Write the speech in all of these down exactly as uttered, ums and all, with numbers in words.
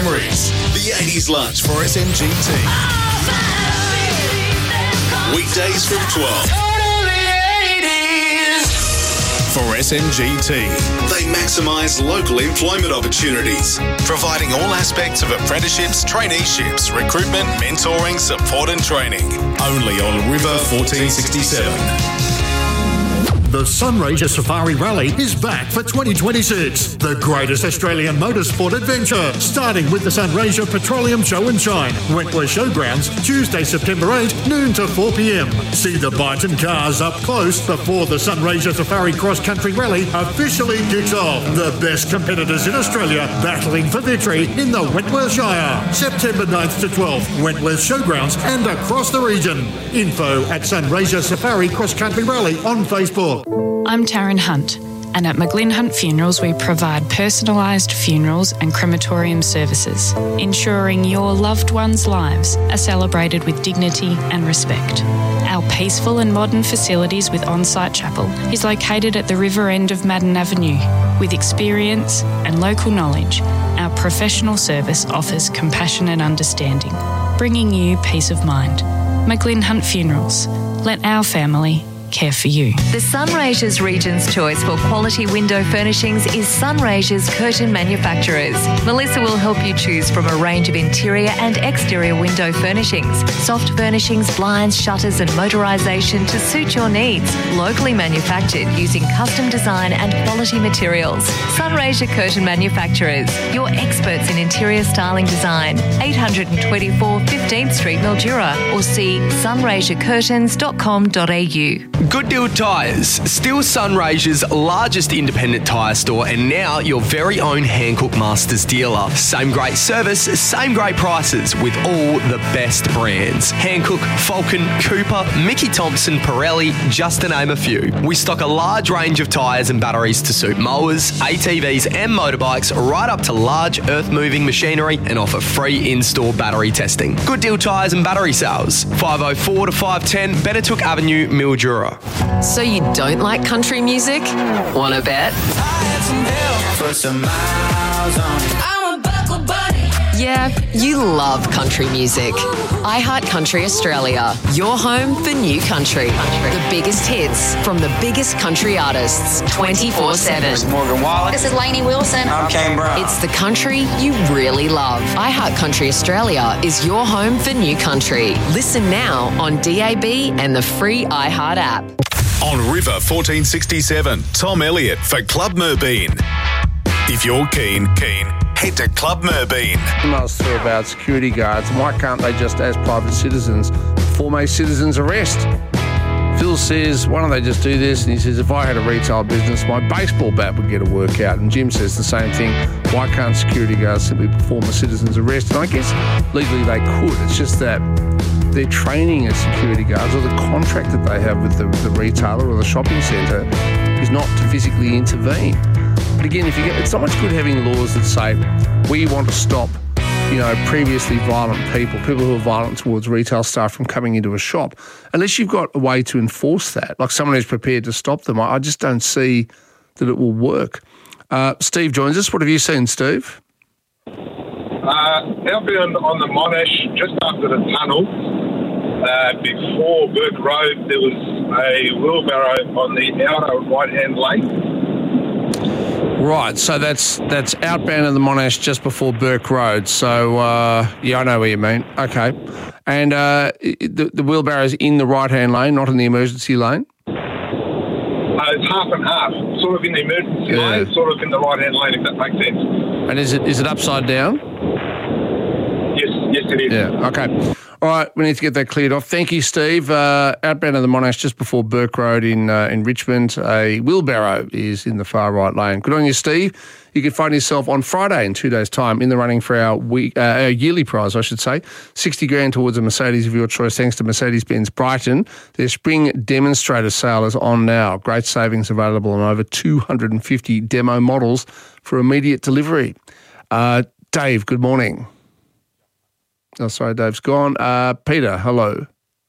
memories. The eighties Lunch for S M G T. Weekdays from twelve. For S M G T, they maximise local employment opportunities, providing all aspects of apprenticeships, traineeships, recruitment, mentoring, support and training. Only on River fourteen sixty-seven. The Sunraysia Safari Rally is back for twenty twenty-six. The greatest Australian motorsport adventure, starting with the Sunraysia Petroleum Show and Shine, Wentworth Showgrounds, Tuesday, September eighth, noon to four p.m. See the Byton cars up close before the Sunraysia Safari Cross Country Rally officially kicks off. The best competitors in Australia battling for victory in the Wentworth Shire. September ninth to twelfth, Wentworth Showgrounds and across the region. Info at Sunraysia Safari Cross Country Rally on Facebook. I'm Taryn Hunt, and at McGlynn Hunt Funerals we provide personalised funerals and crematorium services, ensuring your loved ones' lives are celebrated with dignity and respect. Our peaceful and modern facilities with on-site chapel is located at the river end of Madden Avenue. With experience and local knowledge, our professional service offers compassion and understanding, bringing you peace of mind. McGlynn Hunt Funerals. Let our family care for you. The Sunraysia's Region's choice for quality window furnishings is Sunraysia's Curtain Manufacturers. Melissa will help you choose from a range of interior and exterior window furnishings, soft furnishings, blinds, shutters and motorisation to suit your needs. Locally manufactured using custom design and quality materials. Sunraysia Curtain Manufacturers, your experts in interior styling design. eight twenty-four fifteenth Street, Mildura, or see sunraysia curtains dot com dot a u. Good Deal Tyres, still Sunraysia's largest independent tyre store and now your very own Hankook Masters dealer. Same great service, same great prices with all the best brands. Hankook, Falcon, Cooper, Mickey Thompson, Pirelli, just to name a few. We stock a large range of tyres and batteries to suit mowers, A T Vs and motorbikes right up to large earth-moving machinery and offer free in-store battery testing. Good Deal Tyres and battery sales, five oh four to five ten Benetook Avenue, Mildura. So you don't like country music? Wanna bet? Yeah, you love country music. iHeartCountry Australia, your home for new country. The biggest hits from the biggest country artists, twenty-four seven. This is Morgan Wallen. This is Lainey Wilson. I'm Kane Brown. It's the country you really love. iHeartCountry Australia is your home for new country. Listen now on D A B and the free iHeart app. On River fourteen sixty-seven, Tom Elliott for Club Merbeen. If you're keen, keen, head to Club Merbeen. Emails through about security guards. Why can't they just, as private citizens, form a citizen's arrest? Phil says, why don't they just do this? And he says, if I had a retail business, my baseball bat would get a workout. And Jim says the same thing. Why can't security guards simply perform a citizen's arrest? And I guess legally they could. It's just that their training as security guards or the contract that they have with the, the retailer or the shopping centre is not to physically intervene. But again, if you get, it's not much good having laws that say we want to stop, you know, previously violent people, people who are violent towards retail staff from coming into a shop, unless you've got a way to enforce that, like someone who's prepared to stop them. I, I just don't see that it will work. Uh, Steve joins us. What have you seen, Steve? Uh, outbound on the Monash, just after the tunnel, uh, before Burke Road, there was a wheelbarrow on the outer right-hand lane. Right, so that's that's outbound of the Monash just before Burke Road. So, uh, yeah, I know what you mean. Okay. And uh, the, the wheelbarrow's in the right-hand lane, not in the emergency lane? Uh, it's half and half, sort of in the emergency Yeah. lane, sort of in the right-hand lane, if that makes sense. And is it is it upside down? Yes, yes it is. Yeah, okay. All right, we need to get that cleared off. Thank you, Steve. Uh, outbound of the Monash just before Burke Road in uh, in Richmond. A wheelbarrow is in the far right lane. Good on you, Steve. You can find yourself on Friday in two days' time in the running for our week, uh, our yearly prize, I should say. sixty grand towards a Mercedes of your choice, thanks to Mercedes-Benz Brighton. Their spring demonstrator sale is on now. Great savings available on over two hundred fifty demo models for immediate delivery. Uh, Dave, good morning. Oh, sorry, Dave's gone. Uh, Peter, hello.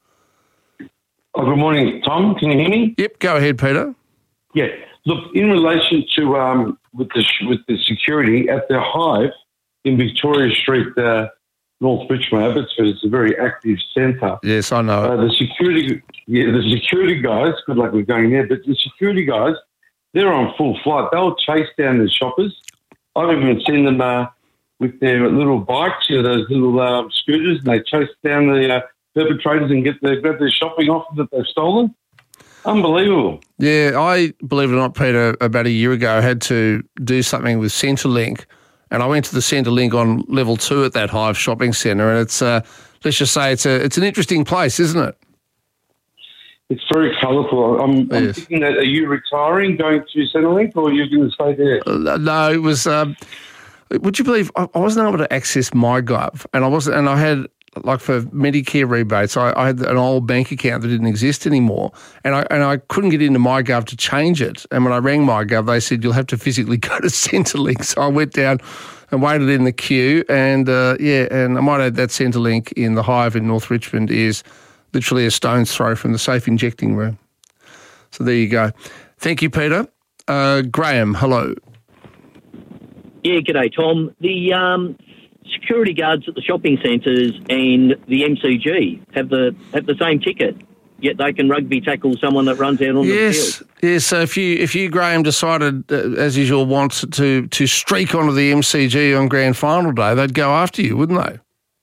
Oh, good morning, Tom. Can you hear me? Yep, go ahead, Peter. Yeah. Look, in relation to um, with the with the security at the Hive, in Victoria Street, uh, North Richmond, Abbotsford. It's a very active centre. Yes, I know. Uh, the security, yeah, the security guys. Good luck with going there, but the security guys, they're on full flight. They'll chase down the shoppers. I've even seen them uh, with their little bikes, you know, those little uh, scooters, and they chase down the uh, perpetrators and get their grab their shopping off them that they've stolen. Unbelievable. Yeah, I, believe it or not, Peter, about a year ago, had to do something with Centrelink, and I went to the Centrelink on level two at that Hive shopping centre, and it's, uh, let's just say, it's a it's an interesting place, isn't it? It's very colourful. I'm, I'm Yes. thinking that, are you retiring, going to Centrelink, or are you going to stay there? Uh, No, it was. Um, would you believe I, I wasn't able to access MyGov, and I wasn't, and I had like for Medicare rebates, I, I had an old bank account that didn't exist anymore, and I and I couldn't get into MyGov to change it. And when I rang MyGov, they said you'll have to physically go to Centrelink. So I went down and waited in the queue, and uh, yeah, and I might add that Centrelink in the Hive in North Richmond is literally a stone's throw from the safe injecting room. So there you go. Thank you, Peter. Uh, Graham, hello. Yeah, g'day, Tom. The um, security guards at the shopping centres and the M C G have the have the same ticket, yet they can rugby tackle someone that runs out on Yes, the field. yes. So if you, if you, Graham, decided, uh, as is your wont, to to streak onto the M C G on grand final day, they'd go after you, wouldn't they?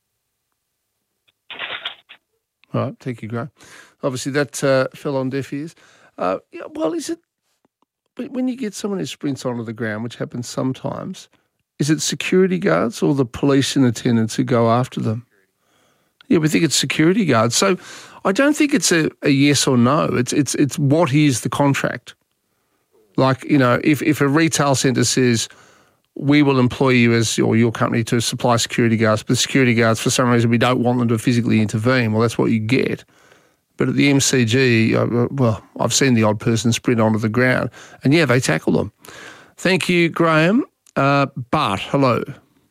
All right, thank you, Graham. Obviously, that uh, fell on deaf ears. Uh, yeah, well, is it when you get someone who sprints onto the ground, which happens sometimes? Is it security guards or the police in attendance who go after them? Yeah, we think it's security guards. So I don't think it's a, a yes or no. It's it's it's what is the contract? Like, you know, if, if a retail centre says, we will employ you as or your company to supply security guards, but security guards, for some reason, we don't want them to physically intervene, well, that's what you get. But at the M C G, uh, well, I've seen the odd person sprint onto the ground, and yeah, they tackle them. Thank you, Graham. Uh, Bart, hello.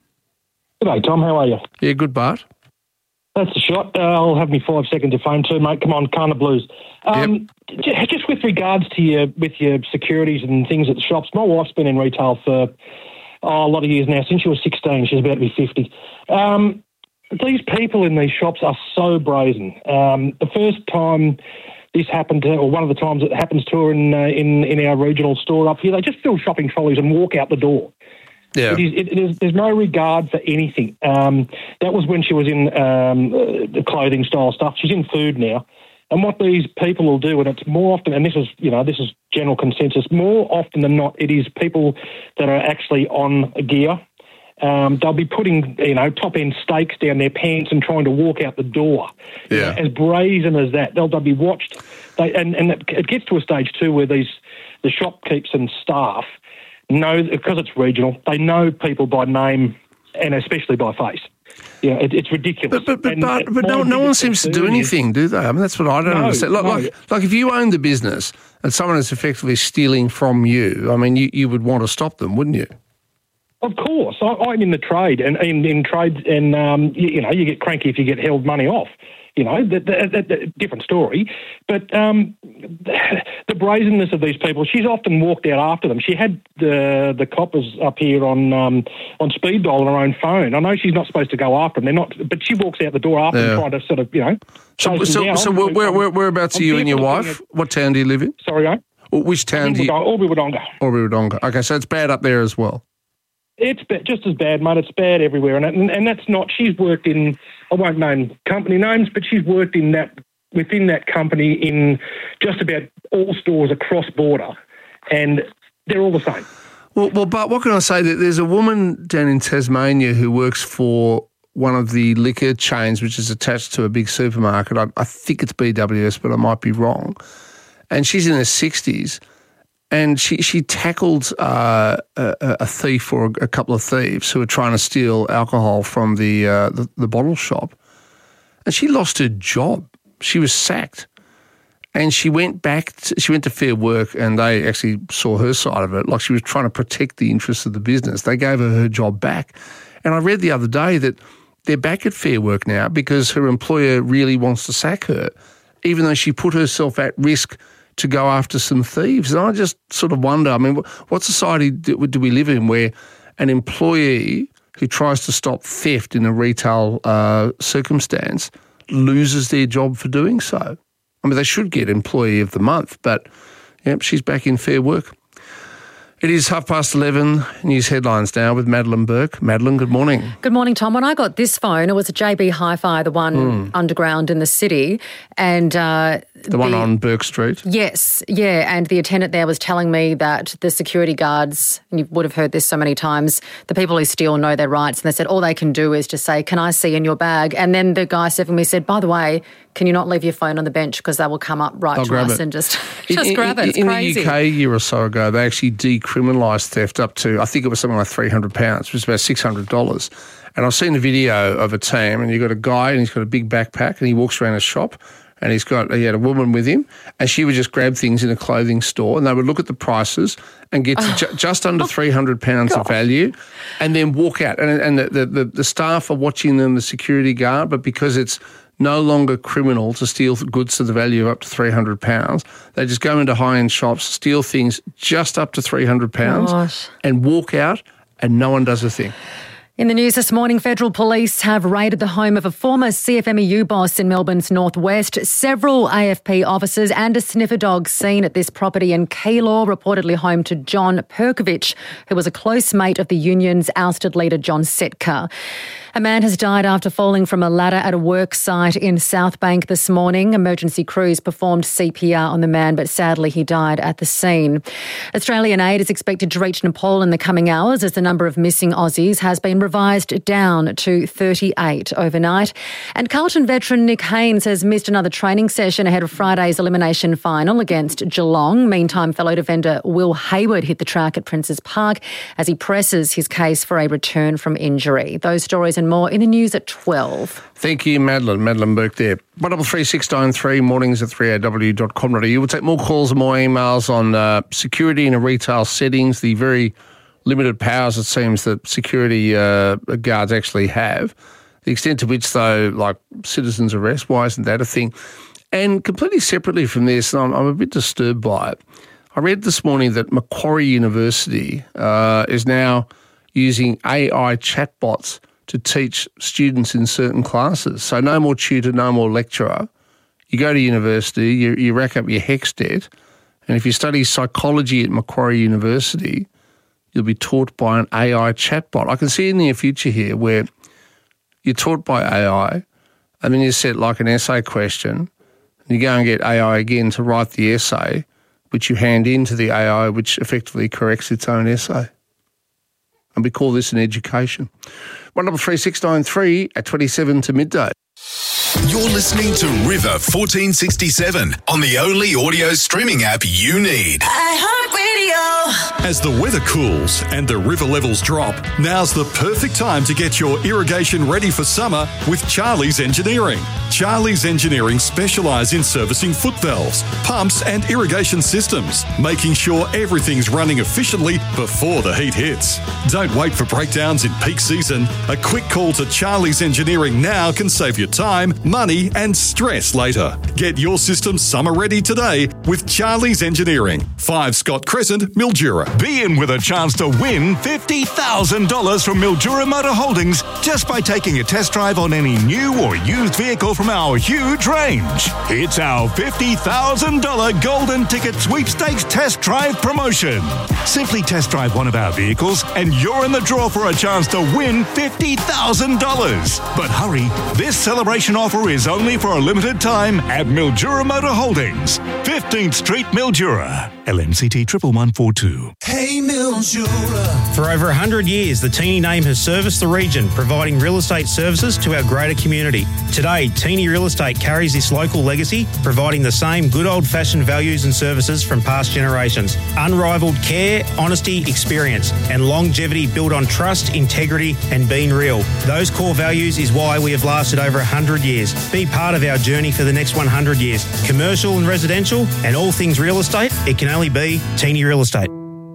G'day, Tom. How are you? Yeah, good, Bart. That's the shot. Uh, I'll have me five seconds of fame too, mate. Come on, Carna Blues. Um, j- Just with regards to your with your securities and things at the shops, my wife's been in retail for oh, a lot of years now. Since she was sixteen, she's about to be fifty. Um, these people in these shops are so brazen. Um, the first time this happened to, or one of the times it happens to her in uh, in in our regional store up here, they just fill shopping trolleys and walk out the door. Yeah. It is, it, it is, there's no regard for anything. Um, that was when she was in um, uh, the clothing style stuff. She's in food now. And what these people will do, and it's more often, and this is, you know, this is general consensus, more often than not, it is people that are actually on gear. Um, they'll be putting, you know, top-end steaks down their pants and trying to walk out the door. Yeah. You know, as brazen as that. They'll, they'll be watched. They, and and it, it gets to a stage, too, where these the shopkeepers and staff know, because it's regional, they know people by name and especially by face. Yeah, it, it's ridiculous. But but but, And but, but my no, no one biggest seems to do concern is- anything, do they? I mean, that's what I don't No, understand. Like, no. like, like if you own the business and someone is effectively stealing from you, I mean, you, you would want to stop them, wouldn't you? Of course, I, I'm in the trade, and in, in trade, and um, you, you know, you get cranky if you get held money off. You know, that, that, that, that different story. But um, the, the brazenness of these people. She's often walked out after them. She had the the coppers up here on um, on speed dial on her own phone. I know she's not supposed to go after them. They're not, but she walks out the door after Yeah. them, trying to sort of, you know. So, chase them so, down. so I'm- where, where, I'm- where, whereabouts I'm are you and your fearful of wife? being What town do you live in? a- Sorry, eh? Or which town do you? Albury Wodonga. Albury Wodonga. Okay, so it's bad up there as well. It's ba- just as bad, mate. It's bad everywhere, and, and and that's not. She's worked in. I won't name company names, but she's worked in that within that company in just about all stores across border, and they're all the same. Well, well, but what can I say? That there's a woman down in Tasmania who works for one of the liquor chains, which is attached to a big supermarket. I, I think it's B W S, but I might be wrong. And she's in her sixties. And she she tackled uh, a, a thief or a couple of thieves who were trying to steal alcohol from the, uh, the the bottle shop, and she lost her job. She was sacked, and she went back. To, she went to Fair Work, and they actually saw her side of it. Like she was trying to protect the interests of the business. They gave her her job back, and I read the other day that they're back at Fair Work now because her employer really wants to sack her, even though she put herself at risk to go after some thieves. And I just sort of wonder, I mean, what society do, do we live in where an employee who tries to stop theft in a retail uh, circumstance loses their job for doing so. I mean, they should get Employee of the Month, but yep, she's back in Fair Work. It is half past eleven. News headlines now with Madeline Burke. Madeline, good morning. Good morning, Tom. When I got this phone, it was a J B Hi-Fi, the one mm. underground in the city, and uh, the, the one on Burke Street. Yes, yeah. And the attendant there was telling me that the security guards, and you would have heard this so many times, the people who steal know their rights, and they said all they can do is just say, "Can I see in your bag?" And then the guy said to me, said, "By the way, can you not leave your phone on the bench because they will come up right They'll to grab us it. and just just in, grab it." It's in crazy. In the U K, a year or so ago, they actually decriminalised theft up to, I think it was something like three hundred pounds, which was about six hundred dollars. And I've seen a video of a team, and you've got a guy, and he's got a big backpack, and he walks around a shop, and he's got he had a woman with him, and she would just grab things in a clothing store, and they would look at the prices and get to Oh. ju- just under three hundred pounds of value, and then walk out. And, and the, the, the staff are watching them, the security guard, but because it's no longer criminal to steal goods to the value of up to three hundred pounds, they just go into high-end shops, steal things just up to three hundred pounds, Gosh. and walk out, and no one does a thing. In the news this morning, federal police have raided the home of a former C F M E U boss in Melbourne's northwest. Several A F P officers and a sniffer dog seen at this property in Keilor, reportedly home to John Perkovich, who was a close mate of the union's ousted leader John Setka. A man has died after falling from a ladder at a work site in South Bank this morning. Emergency crews performed C P R on the man, but sadly he died at the scene. Australian aid is expected to reach Nepal in the coming hours as the number of missing Aussies has been revised down to thirty-eight overnight. And Carlton veteran Nick Haynes has missed another training session ahead of Friday's elimination final against Geelong. Meantime, fellow defender Will Hayward hit the track at Princes Park as he presses his case for a return from injury. Those stories and more in the news at twelve. Thank you, Madeline. Madeline Burke there. one double three six nine three, mornings at three a w dot com dot a u. We'll take more calls and more emails on uh, security in a retail settings, the very limited powers it seems that security uh, guards actually have. The extent to which, though, like citizens' arrest, why isn't that a thing? And completely separately from this, and I'm, I'm a bit disturbed by it, I read this morning that Macquarie University uh, is now using A I chatbots to teach students in certain classes. So no more tutor, no more lecturer. You go to university, you, you rack up your HECS debt, and if you study psychology at Macquarie University, you'll be taught by an A I chatbot. I can see in the near future here where you're taught by A I, and then you set like an essay question, and you go and get A I again to write the essay, which you hand in to the A I, which effectively corrects its own essay. And we call this an education. one double three six nine three at twenty-seven to midday. You're listening to River fourteen sixty-seven on the only audio streaming app you need. iHeartRadio. As the weather cools and the river levels drop, now's the perfect time to get your irrigation ready for summer with Charlie's Engineering. Charlie's Engineering specialise in servicing foot valves, pumps and irrigation systems, making sure everything's running efficiently before the heat hits. Don't wait for breakdowns in peak season. A quick call to Charlie's Engineering now can save you time, money and stress later. Get your system summer ready today with Charlie's Engineering. five Scott Crescent, Mildura. Be in with a chance to win fifty thousand dollars from Mildura Motor Holdings just by taking a test drive on any new or used vehicle from our huge range. It's our fifty thousand dollars Golden Ticket Sweepstakes Test Drive promotion. Simply test drive one of our vehicles and you're in the draw for a chance to win fifty thousand dollars. But hurry, this celebration offer is only for a limited time at Mildura Motor Holdings, fifteenth Street, Mildura. L M C T one one one four two. Hey, Mildura. For over one hundred years, the Teeny name has serviced the region, providing real estate services to our greater community. Today, Teeny Real Estate carries this local legacy, providing the same good old-fashioned values and services from past generations. Unrivaled care, honesty, experience, and longevity built on trust, integrity, and being real. Those core values is why we have lasted over one hundred years. Be part of our journey for the next one hundred years. Commercial and residential, and all things real estate, it can only be Teeny Real Estate.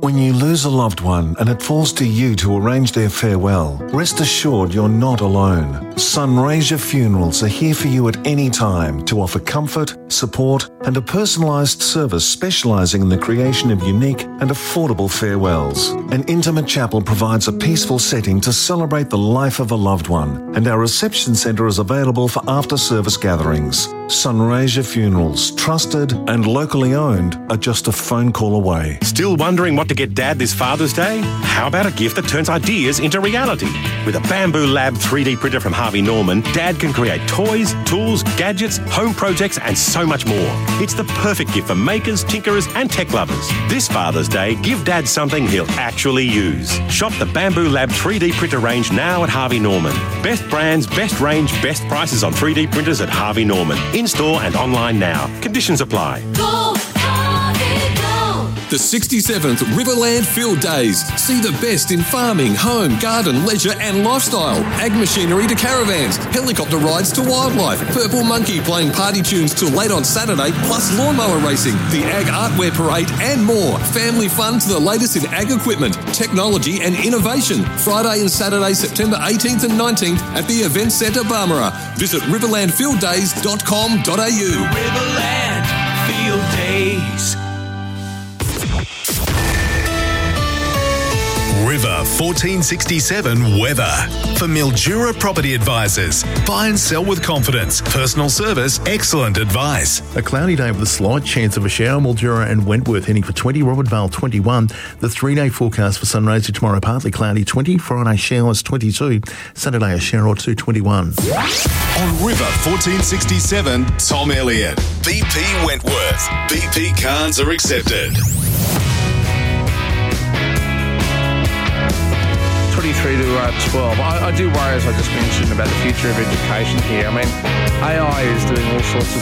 When you lose a loved one and it falls to you to arrange their farewell, rest assured you're not alone. Sunraysia Funerals are here for you at any time to offer comfort, support and a personalised service specialising in the creation of unique and affordable farewells. An intimate chapel provides a peaceful setting to celebrate the life of a loved one, and our reception centre is available for after-service gatherings. Sunraysia Funerals, trusted and locally owned, are just a phone call away. Still wondering what to get Dad this Father's Day? How about a gift that turns ideas into reality? With a Bamboo Lab three D printer from Harvey Norman, Dad can create toys, tools, gadgets, home projects and so much more. It's the perfect gift for makers, tinkerers and tech lovers. This Father's Day, give Dad something he'll actually use. Shop the Bamboo Lab three D printer range now at Harvey Norman. Best brands, best range, best prices on three D printers at Harvey Norman. In-store and online now. Conditions apply. Go, Harvey, go! The sixty-seventh Riverland Field Days. See the best in farming, home, garden, leisure and lifestyle. Ag machinery to caravans, helicopter rides to wildlife, Purple Monkey playing party tunes till late on Saturday, plus lawnmower racing, the Ag Artwear Parade and more. Family fun to the latest in ag equipment, technology and innovation. Friday and Saturday, September eighteenth and nineteenth at the Event Centre Barmera. Visit riverland field days dot com dot a u. Riverland Field Days. River fourteen sixty-seven weather. For Mildura Property Advisors. Buy and sell with confidence. Personal service, excellent advice. A cloudy day with a slight chance of a shower. Mildura and Wentworth heading for twenty. Robert Vale twenty-one. The three-day forecast for Sunraysia tomorrow partly cloudy twenty. Friday showers twenty-two. Saturday a shower or two twenty-one. On River fourteen sixty-seven, Tom Elliott. B P Wentworth. B P cards are accepted. twenty-three to uh, twelve. I, I do worry, as I just mentioned, about the future of education here. I mean, A I is doing all sorts of